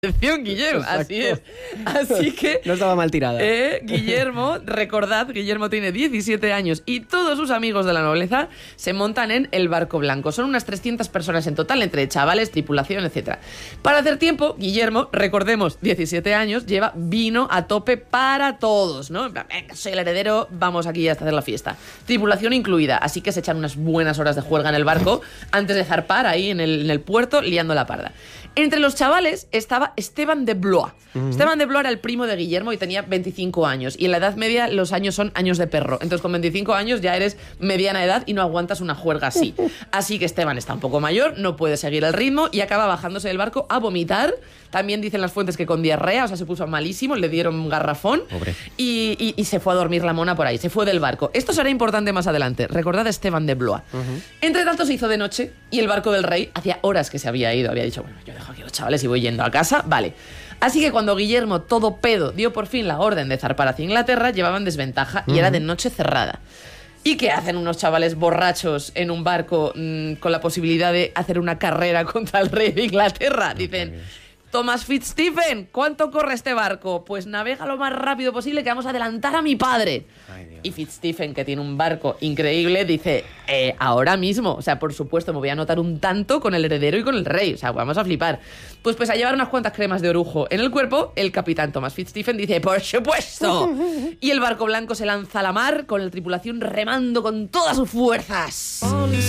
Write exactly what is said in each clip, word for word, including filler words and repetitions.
atención, Guillermo. Exacto. Así es. Así que... No estaba mal tirada. Eh, Guillermo, recordad, Guillermo tiene diecisiete años y todos sus amigos de la nobleza se montan en el barco blanco. Son unas trescientas personas en total, entre chavales, tripulación, etcétera. Para hacer tiempo, Guillermo, recordemos, diecisiete años, lleva vino a tope para todos, ¿no? Venga, soy el heredero, vamos aquí a hacer la fiesta. Tripulación incluida, así que se echan unas buenas horas de juerga en el barco antes de zarpar ahí en el, en el puerto, liando la parda. Entre los chavales estaba Esteban de Blois. Uh-huh. Esteban de Blois era el primo de Guillermo y tenía veinticinco años. Y en la Edad Media los años son años de perro. Entonces con veinticinco años ya eres mediana edad y no aguantas una juerga así. Así que Esteban está un poco mayor, no puede seguir el ritmo y acaba bajándose del barco a vomitar. También dicen las fuentes que con diarrea, o sea, se puso malísimo, le dieron un garrafón y, y, y se fue a dormir la mona por ahí, se fue del barco. Esto será importante más adelante. Recordad a Esteban de Blois. Uh-huh. Entre tanto se hizo de noche y el barco del rey hacía horas que se había ido. Había dicho, bueno, yo dejo aquí a los chavales y voy yendo a casa, vale. Así que cuando Guillermo, todo pedo, dio por fin la orden de zarpar hacia Inglaterra, llevaban desventaja y uh-huh. era de noche cerrada. ¿Y qué hacen unos chavales borrachos en un barco mmm, con la posibilidad de hacer una carrera contra el rey de Inglaterra? Dicen, Thomas Fitzstephen, ¿cuánto corre este barco? Pues navega lo más rápido posible que vamos a adelantar a mi padre. Ay, y Fitzstephen, que tiene un barco increíble, dice, eh, ahora mismo, o sea, por supuesto, me voy a anotar un tanto con el heredero y con el rey, o sea, vamos a flipar. Pues pues a llevar unas cuantas cremas de orujo en el cuerpo, el capitán Thomas Fitzstephen dice, ¡por supuesto! Y el barco blanco se lanza a la mar con la tripulación remando con todas sus fuerzas.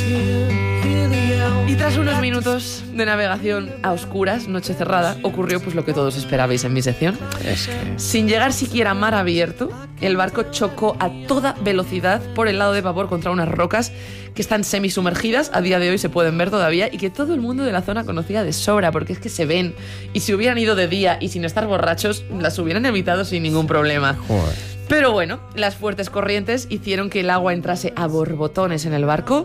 Y tras unos minutos de navegación a oscuras, noche cerrada, ocurrió pues lo que todos esperabais en mi sección. Es que... Sin llegar siquiera a mar abierto, el barco chocó a toda velocidad por el lado de vapor contra unas rocas que están semisumergidas, a día de hoy se pueden ver todavía, y que todo el mundo de la zona conocía de sobra, porque es que se ven. Y si hubieran ido de día y sin estar borrachos, las hubieran evitado sin ningún problema. Joder. Pero bueno, las fuertes corrientes hicieron que el agua entrase a borbotones en el barco.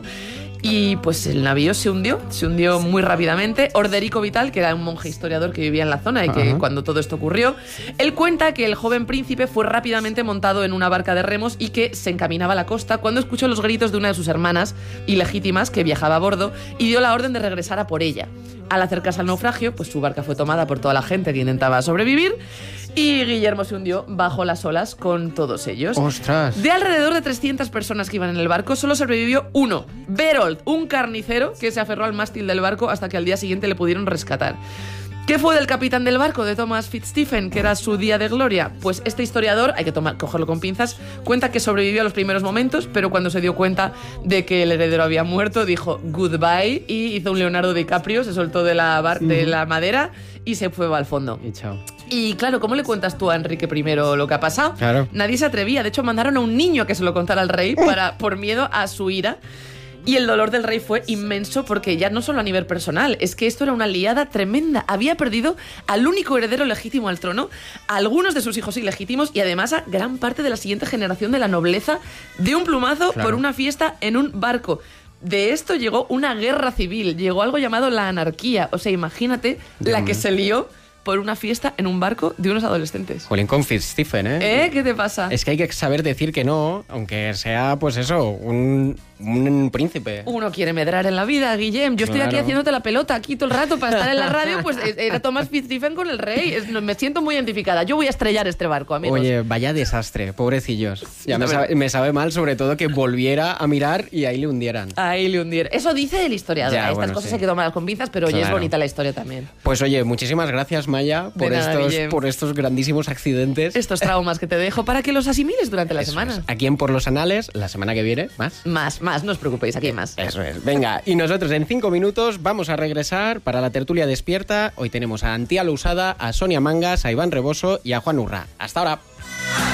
Y pues el navío se hundió, se hundió muy rápidamente. Orderico Vital, que era un monje historiador que vivía en la zona y que uh-huh. cuando todo esto ocurrió, él cuenta que el joven príncipe fue rápidamente montado en una barca de remos y que se encaminaba a la costa cuando escuchó los gritos de una de sus hermanas ilegítimas que viajaba a bordo y dio la orden de regresar a por ella. Al acercarse al naufragio, pues su barca fue tomada por toda la gente que intentaba sobrevivir y Guillermo se hundió bajo las olas con todos ellos. ¡Ostras! De alrededor de trescientas personas que iban en el barco, solo sobrevivió uno, Berold, un carnicero que se aferró al mástil del barco hasta que al día siguiente le pudieron rescatar. ¿Qué fue del capitán del barco, de Thomas Fitzstephen, que era su día de gloria? Pues este historiador, hay que tomar, cogerlo con pinzas, cuenta que sobrevivió a los primeros momentos, pero cuando se dio cuenta de que el heredero había muerto, dijo goodbye y hizo un Leonardo DiCaprio, se soltó de la, bar, de la madera y se fue al fondo. Y chao. Y claro, ¿cómo le cuentas tú a Enrique I lo que ha pasado? Claro. Nadie se atrevía. De hecho, mandaron a un niño a que se lo contara al rey para, por miedo a su ira. Y el dolor del rey fue inmenso porque ya no solo a nivel personal, es que esto era una liada tremenda. Había perdido al único heredero legítimo al trono, a algunos de sus hijos ilegítimos y además a gran parte de la siguiente generación de la nobleza de un plumazo claro. por una fiesta en un barco. De esto llegó una guerra civil, llegó algo llamado la anarquía. O sea, imagínate Dios la que se lió por una fiesta en un barco de unos adolescentes. Jolín con Fitzstephen, ¿eh? ¿Eh? ¿Qué te pasa? Es que hay que saber decir que no, aunque sea, pues eso, un, un príncipe. Uno quiere medrar en la vida, Guillem. Yo estoy claro. aquí haciéndote la pelota aquí todo el rato para estar en la radio, pues era Thomas Fitzstephen con el rey. Es, me siento muy identificada. Yo voy a estrellar este barco, amigos. Oye, vaya desastre, pobrecillos. Ya me sabe, me sabe mal, sobre todo, que volviera a mirar y ahí le hundieran. Ahí le hundieran. Eso dice el historiador. Ya, Estas bueno, cosas sí. hay que tomarlas con pinzas, pero claro. oye, es bonita la historia también. Pues oye, muchísimas gracias, Maya, por, nada, estos, por estos grandísimos accidentes. Estos traumas que te dejo para que los asimiles durante la Eso semana. Es. Aquí en Por los Anales, la semana que viene, más. Más, más, no os preocupéis, aquí hay más. Eso es. Venga, y nosotros en cinco minutos vamos a regresar para la tertulia despierta. Hoy tenemos a Antía Lousada, a Sonia Mangas, a Iván Reboso y a Juan Urra. Hasta ahora.